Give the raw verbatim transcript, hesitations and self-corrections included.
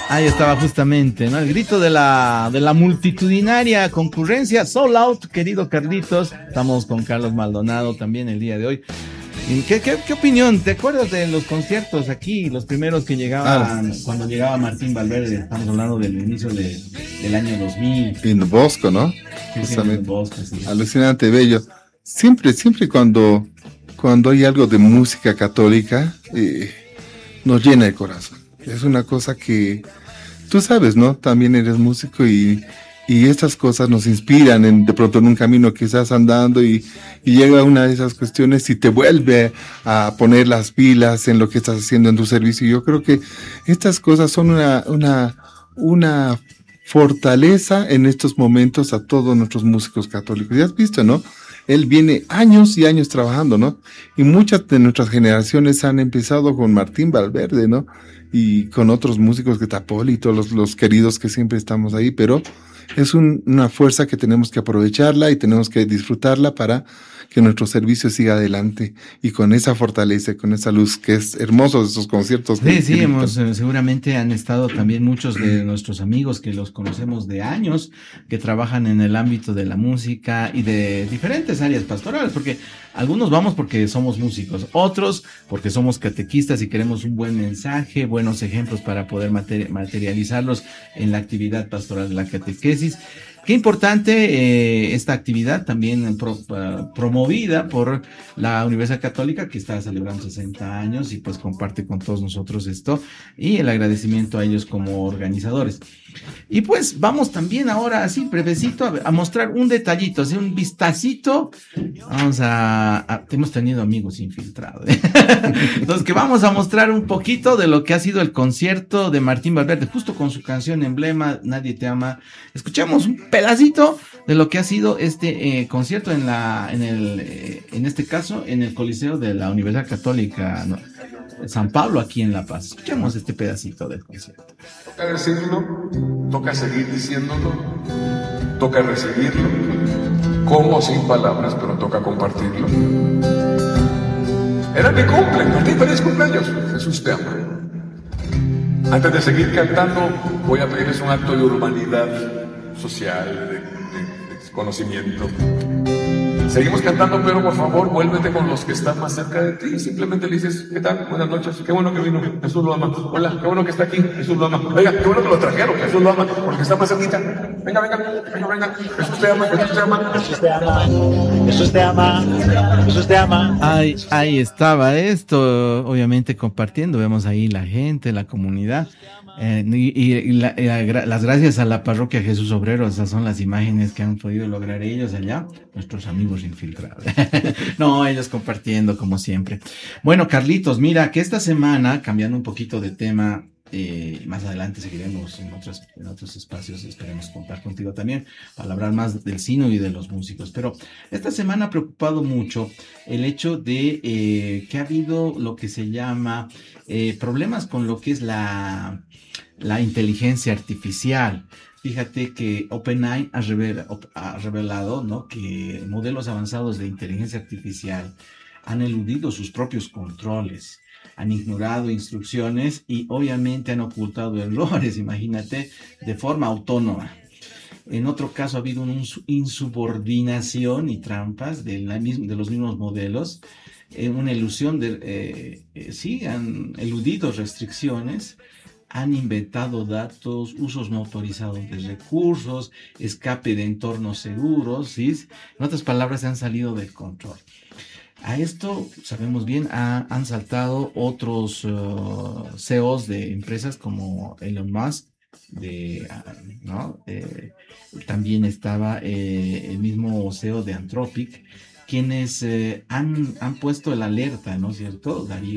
Ahí estaba justamente, ¿no? El grito de la, de la multitudinaria concurrencia. Sold Out, querido Carlitos. Estamos con Carlos Maldonado también el día de hoy. ¿Qué, qué, qué opinión? ¿Te acuerdas de los conciertos aquí, los primeros que llegaban, ah, cuando llegaba Martín Valverde? Estamos hablando del inicio de, del año dos mil. En el Bosco, ¿no? Sí, sí, en el Bosco, sí. Alucinante, bello. Siempre, siempre cuando, cuando hay algo de música católica, eh, nos llena el corazón. Es una cosa que, tú sabes, ¿no? También eres músico y, y estas cosas nos inspiran en, de pronto en un camino que estás andando y, y llega una de esas cuestiones y te vuelve a poner las pilas en lo que estás haciendo en tu servicio. Y yo creo que estas cosas son una, una, una fortaleza en estos momentos a todos nuestros músicos católicos. Ya has visto, ¿no? Él viene años y años trabajando, ¿no? Y muchas de nuestras generaciones han empezado con Martín Valverde, ¿no? Y con otros músicos que Tapol y todos los, los queridos que siempre estamos ahí, pero es un, una fuerza que tenemos que aprovecharla y tenemos que disfrutarla para que nuestro servicio siga adelante y con esa fortaleza, con esa luz, que es hermoso de esos conciertos. Sí, sí, hemos, eh, seguramente han estado también muchos de nuestros amigos que los conocemos de años, que trabajan en el ámbito de la música y de diferentes áreas pastorales, porque algunos vamos porque somos músicos, otros porque somos catequistas y queremos un buen mensaje, buenos ejemplos para poder materi- materializarlos en la actividad pastoral de la catequesis. Qué importante eh, esta actividad también pro, uh, promovida por la Universidad Católica, que está celebrando sesenta años y pues comparte con todos nosotros esto, y el agradecimiento a ellos como organizadores. Y pues vamos también ahora así brevecito a, a mostrar un detallito, así un vistacito. Vamos a, a hemos tenido amigos infiltrados, ¿eh? Entonces que vamos a mostrar un poquito de lo que ha sido el concierto de Martín Valverde, justo con su canción emblema Nadie te ama. Escuchamos un pedacito de lo que ha sido este eh, concierto en la en el eh, en este caso en el Coliseo de la Universidad Católica, ¿no? San Pablo, aquí en La Paz. Escuchemos este pedacito del concierto. Toca decirlo, toca seguir diciéndolo, toca recibirlo, como sin palabras, pero toca compartirlo. Era mi cumple, Martín, feliz cumpleaños. Jesús te ama. Antes de seguir cantando, voy a pedirles un acto de urbanidad social, de, de, de conocimiento. Seguimos cantando, pero por favor, vuélvete con los que están más cerca de ti. Simplemente le dices, ¿qué tal? Buenas noches. Qué bueno que vino. Jesús lo ama. Hola, qué bueno que está aquí. Jesús lo ama. Oiga, qué bueno que lo trajeron. Jesús lo ama. Porque está más cerquita. Venga, venga, venga, venga. Jesús te ama, Jesús te ama. Jesús te ama. Jesús te ama. Jesús te ama. Ahí, ahí estaba esto, obviamente compartiendo. Vemos ahí la gente, la comunidad. Eh, y y, la, y la, las gracias a la parroquia Jesús Obrero, esas son las imágenes que han podido lograr ellos allá, nuestros amigos infiltrados. No, ellos compartiendo como siempre. Bueno, Carlitos, mira que esta semana, cambiando un poquito de tema, eh, más adelante seguiremos en otros, en otros espacios, esperemos contar contigo también para hablar más del sino y de los músicos, pero esta semana ha preocupado mucho el hecho de eh, que ha habido lo que se llama eh, problemas con lo que es la la inteligencia artificial. Fíjate que OpenAI ha, revel, ha revelado, ¿no?, que modelos avanzados de inteligencia artificial han eludido sus propios controles, han ignorado instrucciones y obviamente han ocultado errores, imagínate, de forma autónoma. En otro caso ha habido una insubordinación y trampas de, la, de los mismos modelos, eh, una ilusión de, eh, eh, sí, han eludido restricciones, han inventado datos, usos no autorizados de recursos, escape de entornos seguros, ¿sí? En otras palabras, se han salido del control. A esto, sabemos bien, ha, han saltado otros uh, C E Os de empresas como Elon Musk, de, ¿no? Eh, también estaba eh, el mismo C E O de Anthropic, quienes eh, han, han puesto el alerta, ¿no es cierto, Darío?